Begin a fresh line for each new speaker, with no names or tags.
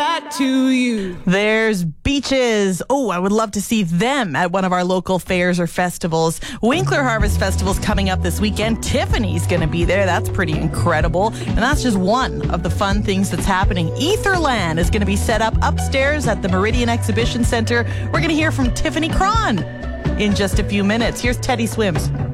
that to you.
There's beaches. Oh, I would love to see them at one of our local fairs or festivals. Winkler Harvest Festival's coming up this weekend. Tiffany's going to be there. That's pretty incredible. And that's just one of the fun things that's happening. Etherland is going to be set up upstairs at the Meridian Exhibition Center. We're going to hear from Tiffany Cron in just a few minutes. Here's Teddy Swims.